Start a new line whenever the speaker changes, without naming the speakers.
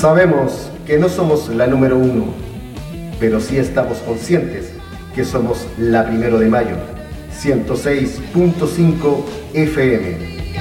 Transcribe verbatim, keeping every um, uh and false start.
Sabemos que no somos la número uno, pero sí estamos conscientes que somos la Primero de Mayo, ciento seis punto cinco F M.